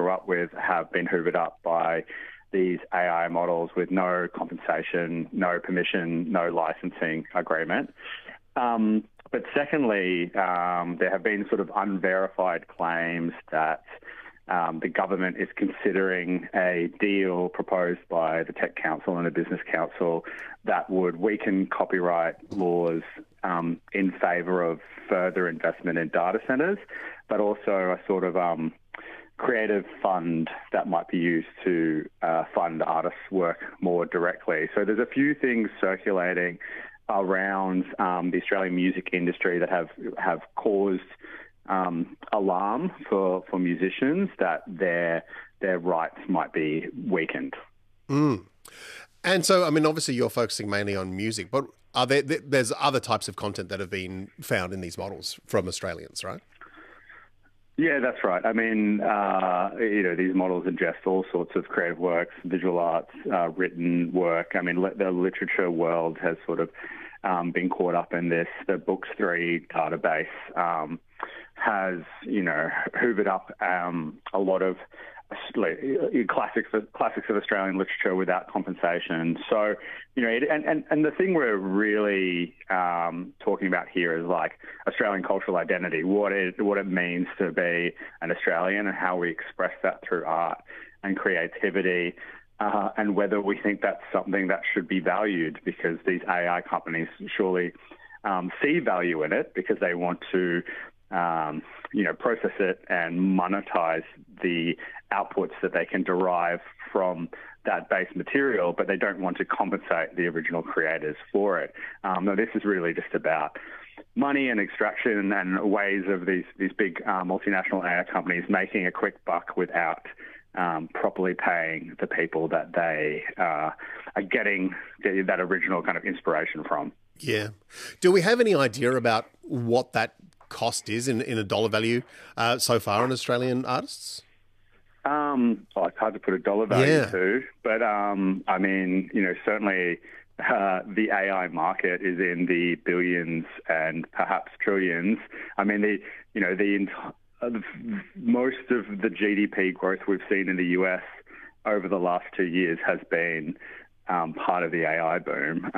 grew up with have been hoovered up by these AI models with no compensation, no permission, no licensing agreement. But secondly, there have been sort of unverified claims that the government is considering a deal proposed by the Tech Council and the Business Council that would weaken copyright laws in favour of further investment in data centres, but also a sort of creative fund that might be used to fund artists' work more directly. So there's a few things circulating around the Australian music industry that have caused alarm for musicians that their rights might be weakened. And so, I mean, obviously you're focusing mainly on music, but there's other types of content that have been found in these models from Australians, right? Yeah, that's right. I mean, these models ingest all sorts of creative works, visual arts, written work. I mean, the literature world has sort of been caught up in this. The Books3 database has, hoovered up a lot of classics of Australian literature without compensation. So, and the thing we're really talking about here is like Australian cultural identity, what it means to be an Australian and how we express that through art and creativity, and whether we think that's something that should be valued, because these AI companies surely see value in it because they want to process it and monetize the outputs that they can derive from that base material, but they don't want to compensate the original creators for it. No, this is really just about money and extraction and ways of these big multinational AI companies making a quick buck without properly paying the people that they are getting that original kind of inspiration from. Yeah. Do we have any idea about what that cost is in a dollar value so far on Australian artists? It's hard to put a dollar value to, but I mean, certainly the AI market is in the billions and perhaps trillions. I mean, most of the GDP growth we've seen in the US over the last 2 years has been part of the AI boom.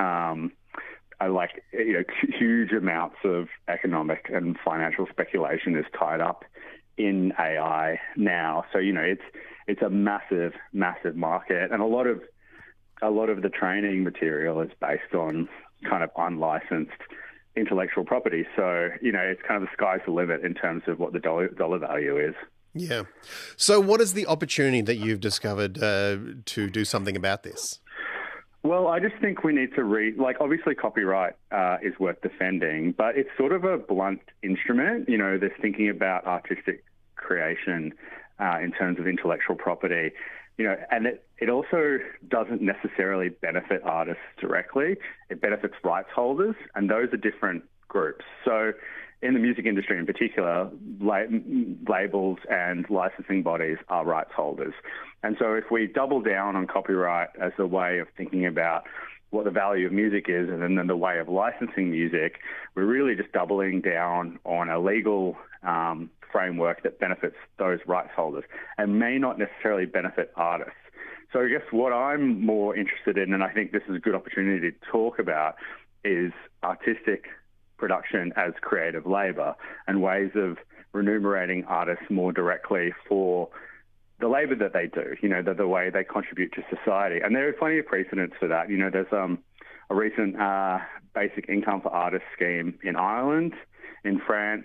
Huge amounts of economic and financial speculation is tied up in AI now. So, it's a massive, massive market, and a lot of the training material is based on kind of unlicensed intellectual property. So, it's kind of the sky's the limit in terms of what the dollar value is. Yeah. So what is the opportunity that you've discovered to do something about this? Well, I just think we need to obviously copyright is worth defending, but it's sort of a blunt instrument. There's thinking about artistic creation in terms of intellectual property, and it also doesn't necessarily benefit artists directly. It benefits rights holders, and those are different groups. So in the music industry in particular, labels and licensing bodies are rights holders. And so if we double down on copyright as a way of thinking about what the value of music is and then the way of licensing music, we're really just doubling down on a legal framework that benefits those rights holders and may not necessarily benefit artists. So I guess what I'm more interested in, and I think this is a good opportunity to talk about, is artistic production as creative labour and ways of remunerating artists more directly for the labour that they do, the way they contribute to society. And there are plenty of precedents for that. There's a recent basic income for artists scheme in Ireland. In France,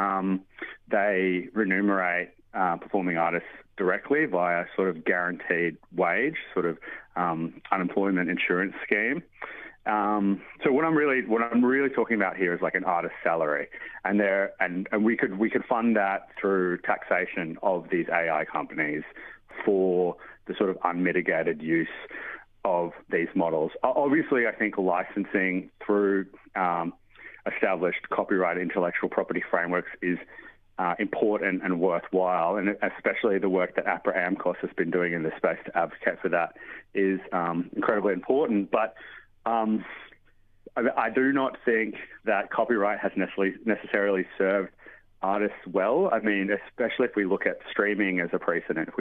they remunerate performing artists directly via sort of guaranteed wage, sort of unemployment insurance scheme. So what I'm really talking about here is like an artist salary, and we could fund that through taxation of these AI companies for the sort of unmitigated use of these models. Obviously, I think licensing through established copyright intellectual property frameworks is important and worthwhile, and especially the work that APRA AMCOS has been doing in this space to advocate for that is incredibly important. But I do not think that copyright has necessarily served artists well. I mean, especially if we look at streaming as a precedent. If we